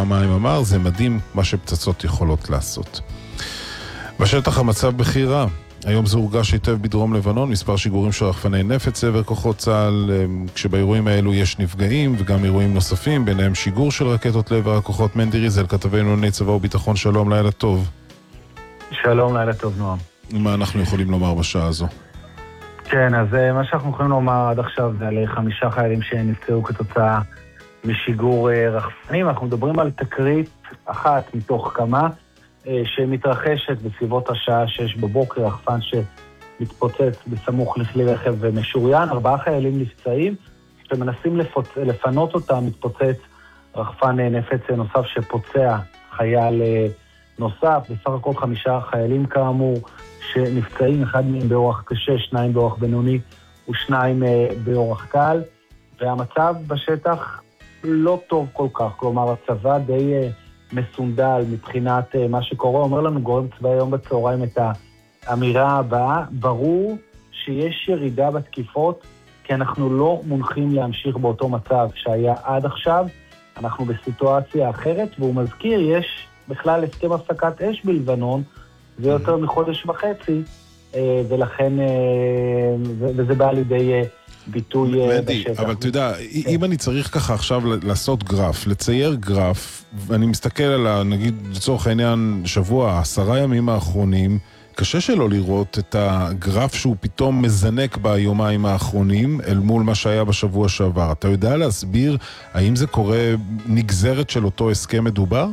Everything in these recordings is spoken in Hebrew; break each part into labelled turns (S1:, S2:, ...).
S1: פעמיים אמר, זה מדהים מה שפצצות יכולות לעשות. בשטח המצב בכי רע. היום זה הורגש היטב בדרום לבנון, מספר שיגורים של רחפני נפץ לעבר כוחות צה"ל, כשבאירועים האלו יש נפגעים וגם אירועים נוספים, ביניהם שיגור של רקטות לעבר הכוחות. מנדי ריזל, כתבנו לענייני צבא וביטחון, שלום, לילה טוב.
S2: שלום, לילה טוב, נועם.
S1: מה אנחנו יכולים לומר בשעה הזו?
S2: כן, אז מה שאנחנו יכולים לומר עד עכשיו זה על 5 חיילים שנפצעו כתוצאה משיגור רחפנים. אנחנו מדברים על תקרית אחת מתוך כמה שמתרחשת בסביבות השעה 6 בבוקר, רחפן שמתפוצץ בסמוך לכלי רכב משוריין. 4 חיילים נפצעים, שמנסים לפנות אותם, מתפוצץ רחפן נפץ נוסף שפוצע חייל נוסף. בסך הכל 5 חיילים כאמור שנפצעים, 1 מהם באורח קשה, 2 באורח בינוני ו2 באורח קל. והמצב בשטח לא טוב כל כך, כלומר הצבא די מסונדל מבחינת מה שקורה. אומר לנו גורם צבאי היום בצהריים את האמירה הבאה: ברור שיש ירידה בתקיפות, כי אנחנו לא מונחים להמשיך באותו מצב שהיה עד עכשיו, אנחנו בסיטואציה אחרת. והוא מזכיר, יש בכלל הסכם הפסקת אש בלבנון, זה יותר מחודש וחצי, ולכן, וזה בא לידי ביטוי בשטח.
S1: אבל אתה יודע, אם אני צריך ככה עכשיו לעשות גרף, לצייר גרף, ואני מסתכל על, נגיד, לצורך העניין, שבוע, 10 ימים האחרונים, קשה שלא לראות את הגרף שהוא פתאום מזנק ביומיים האחרונים, אל מול מה שהיה בשבוע שעבר. אתה יודע להסביר האם זה קורה נגזרת של אותו הסכם מדובר?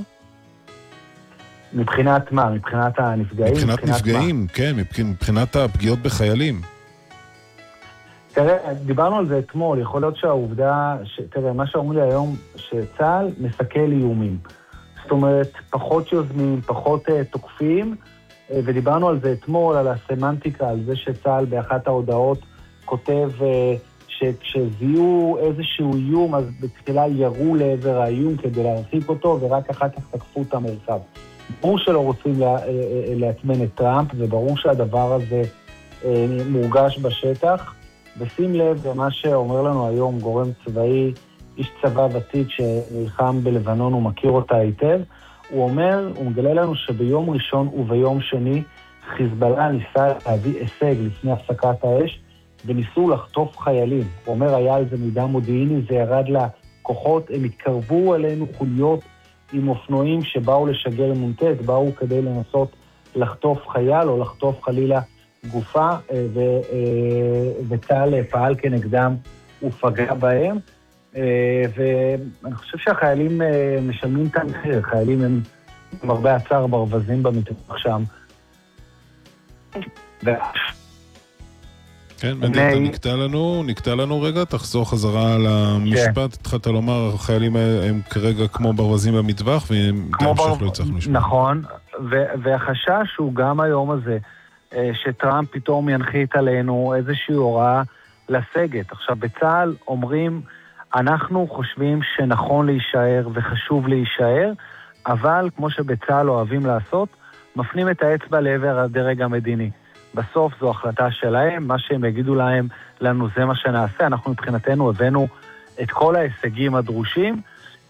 S2: מבחינת מה? מבחינת הנפגעים?
S1: מבחינת נפגעים, כן, מבחינת הפגיעות בחיילים.
S2: תראה, דיברנו על זה אתמול, יכול להיות שהעובדה, תראה, מה שאומרים לי היום, שצה"ל מסכל איומים. זאת אומרת, פחות יוזמים, פחות תוקפים, ודיברנו על זה אתמול, על הסמנטיקה, על זה שצה"ל באחת ההודעות כותב שכשזיהו איזשהו איום, אז בתחילה ירו לעבר האיום כדי להרחיק אותו, ורק אחר כך תקפו את המרחב. ברור שלא רוצים להטמן את טראמפ, וברור שהדבר הזה מורגש בשטח, ושים לב למה שאומר לנו היום גורם צבאי, איש צבא ותיק שנלחם בלבנון, הוא מכיר אותה היטב. הוא אומר, הוא מגלה לנו שביום ראשון וביום שני חיזבאללה ניסה להביא הישג לפני הפסקת האש, וניסו לחטוף חיילים. הוא אומר, היה על זה מידע מודיעיני, זה ירד לכוחות, הם התקרבו עלינו חוליות עם אופנועים שבאו לשגר מונטט, באו כדי לנסות לחטוף חייל או לחטוף חלילה גופה, וצה"ל פעל כנגדם ופגע בהם. ואני חושב שהחיילים משלמים את המחיר, חיילים הם הרבה הצער ברווזים במטבח שם.
S1: כן, אתה נקטע לנו רגע, תחזור חזרה על המשפט, התחלת לומר, החיילים הם כרגע כמו ברווזים במטבח, ובהמשך לא יצטרכנו לשמוע.
S2: נכון, והחשש הוא גם היום הזה, שטראמפ פתאום ינחית עלינו איזושהי הוראה לסגת. עכשיו, בצה"ל אומרים, אנחנו חושבים שנכון להישאר וחשוב להישאר, אבל כמו שבצה"ל אוהבים לעשות, מפנים את האצבע לעבר הדרג המדיני. בסוף זו החלטה שלהם, מה שהם יגידו לנו זה מה שנעשה. אנחנו מבחינתנו הבאנו את כל ההישגים הדרושים,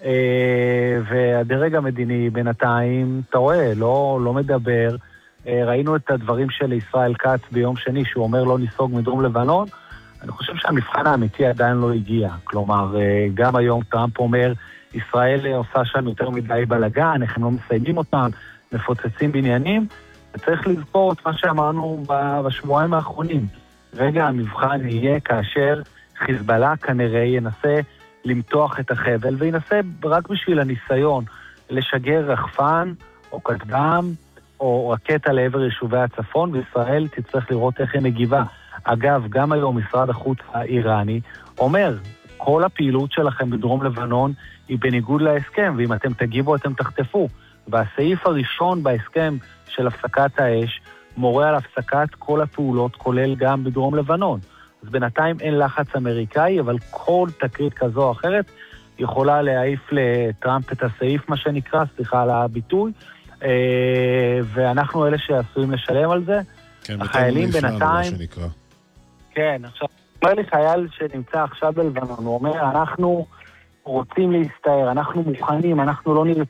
S2: והדרג המדיני בינתיים, אתה רואה, לא מדבר. ראינו את הדברים של ישראל כץ ביום שני, שהוא אומר לא ניסוג מדרום לבנון. אני חושב שהמבחן האמיתי עדיין לא הגיע. כלומר, גם היום טראמפ אומר, ישראל עושה שם יותר מדי בלגן, איך הם לא מסיימים אותם, מפוצצים בניינים, וצריך לזכור את מה שאמרנו בשבועיים האחרונים. רגע המבחן יהיה כאשר חיזבאללה כנראה ינסה למתוח את החבל, וינסה רק בשביל הניסיון לשגר רחפן או כטב"ם או רקטה לעבר יישובי הצפון, וישראל תצטרך לראות איך היא מגיבה. אגב, גם היום משרד החוץ האיראני אומר, כל הפעילות שלכם בדרום לבנון היא בניגוד להסכם, ואם אתם תגיבו אתם תחטפו. והסעיף הראשון בהסכם של הפסקת האש מורה על הפסקת כל הפעולות, כולל גם בדרום לבנון. אז בינתיים אין לחץ אמריקאי, אבל כל תקרית כזו או אחרת יכולה להעיף לטראמפ את הסעיף, מה שנקרא, סליחה על הביטוי, ואנחנו אלה שעשויים לשלם על זה.
S1: כן,
S2: החיילים בינתיים... כן, עכשיו, אומר לי חייל שנמצא עכשיו בלבנון, הוא אומר, אנחנו רוצים להסתער, אנחנו מוכנים, אנחנו לא נרצה